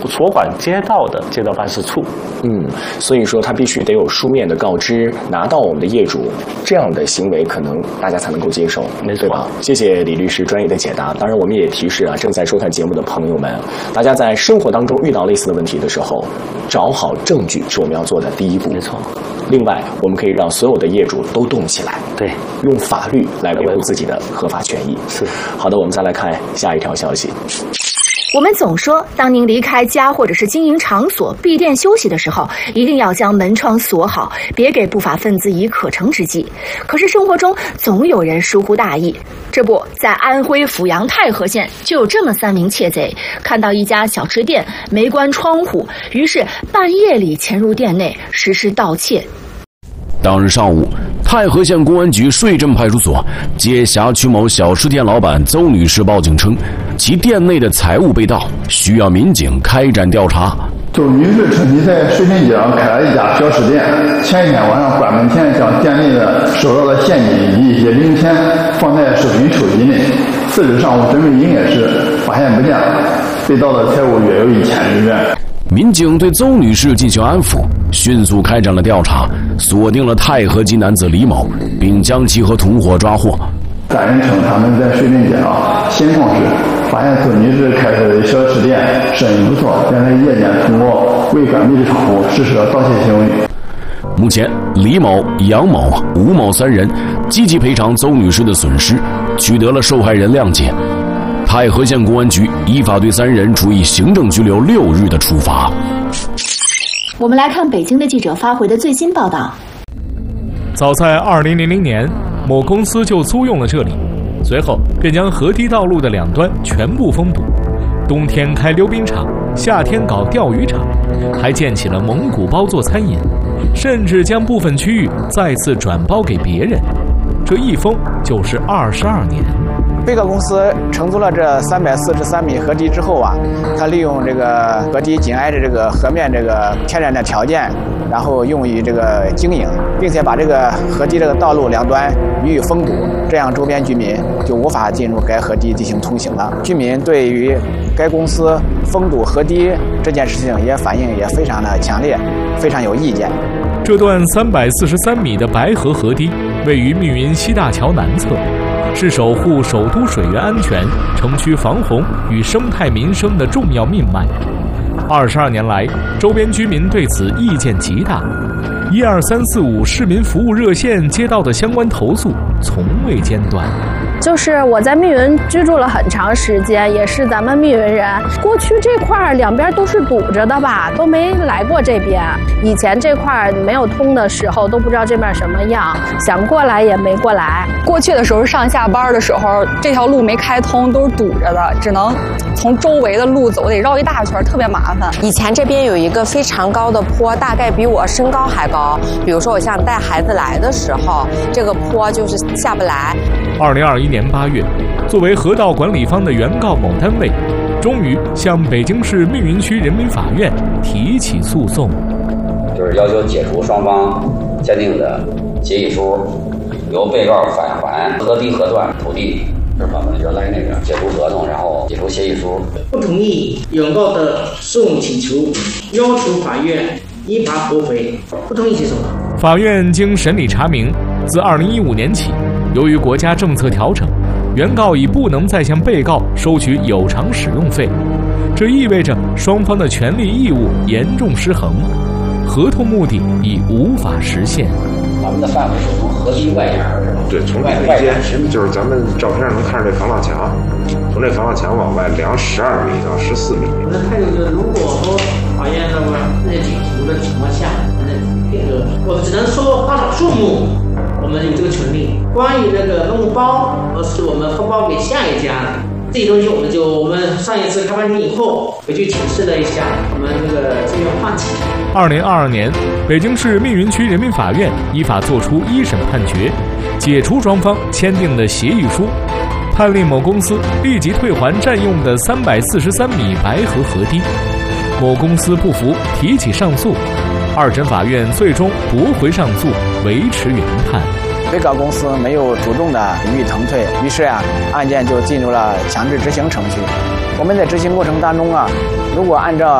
所管街道的街道办事处。 所以说他必须得有书面的告知，拿到我们的业主，这样的行为可能大家才能够接受，对吧？谢谢李律师专业的解答。当然，我们也提示正在收看节目的朋友们，大家在生活当中遇到类似的问题的时候，找好证据是我们要做的第一步。 没错。 另外，我们可以让所有的业主都动起来， 对， 用法律来维护自己的合法权益。 是。 好的，我们再来看下一条消息。 我们总说，当您离开家或者是经营场所闭店休息的时候，一定要将门窗锁好，别给不法分子以可乘之机。可是生活中总有人疏忽大意。这不，在安徽阜阳太和县就有这么3名窃贼，看到一家小吃店没关窗户，于是半夜里潜入店内实施盗窃。 当日上午，太和县公安局税镇派出所接辖区某小吃店老板邹女士报警称，其店内的财物被盗，需要民警开展调查。 邹女士称其在水平街上开了一家小吃店，前一天晚上关门前将店内的收到的现金以及一些零钱放在收银抽屉内。次日上午准备营业时，发现不见了，被盗的财物约有1000余元。 民警对邹女士进行安抚，迅速开展了调查，锁定了太和籍男子李某，并将其和同伙抓获。 3人称他们在水平街上闲逛时，发现邹女士开设的小吃店生意不错，便在夜间通过未关闭的窗户实施了盗窃行为。 目前，李某、杨某、吴某3人积极赔偿邹女士的损失，取得了受害人谅解。太和县公安局依法对3人处以行政拘留6日的处罚。 我们来看北京的记者发回的最新报道。 早在2000年，某公司就租用了这里，随后便将河堤道路的2端全部封堵，冬天开溜冰场，夏天搞钓鱼场，还建起了蒙古包做餐饮，甚至将部分区域再次转包给别人。这一封就是22年。 被告公司承租了这343米河堤之后他利用这个河堤紧挨着这个河面这个天然的条件，然后用于这个经营，并且把这个河堤这个道路2端予以封堵，这样周边居民就无法进入该河堤进行通行了。居民对于该公司封堵河堤这件事情反应也非常的强烈，非常有意见。 这段343米的白河河堤位于密云西大桥南侧，是守护首都水源安全、城区防洪与生态民生的重要命脉。22年来，周边居民对此意见极大。12345市民服务热线接到的相关投诉从未间断。 就是我在密云居住了很长时间，也是咱们密云人。过去这块2边都是堵着的吧，都没来过这边。以前这块没有通的时候，都不知道这边什么样，想过来也没过来。 过去的时候上下班的时候，这条路没开通，都是堵着的，只能从周围的路走，得绕一大圈，特别麻烦。 以前这边有一个非常高的坡，大概比我身高还高。比如说我想带孩子来的时候，这个坡就是下不来。 2021年8月，作为河道管理方的原告某单位，终于向北京市密云区人民法院提起诉讼， 就是要求解除双方签订的协议书，由被告返还河堤河段土地，是把原来那个解除合同，然后解除协议书。 不同意原告的诉讼请求，要求法院依法驳回。不同意起诉。 法院经审理查明，自2015年起，由于国家政策调整，原告已不能再向被告收取有偿使用费，这意味着双方的权利义务严重失衡，合同目的已无法实现。 咱们的范围是从河堤外沿是吧？ 对，从这个间就是咱们照片上能看着这防盗墙，从这防盗墙往外量12米到14米。 我的态度就是，如果说法院那么那解除的情况下，配合，我只能说多少数目，我们有这个权利。关于那个弄包，是我们分包给下一家的。这些东西我们上一次开完庭以后回去解释了一下，我们这个自愿放弃。 2022年，北京市密云区人民法院依法作出一审判决，解除双方签订的协议书，判令某公司立即退还占用的343米白河河堤。某公司不服，提起上诉，2审法院最终驳回上诉，维持原判。 被告公司没有主动的予以腾退，于是案件就进入了强制执行程序。我们在执行过程当中如果按照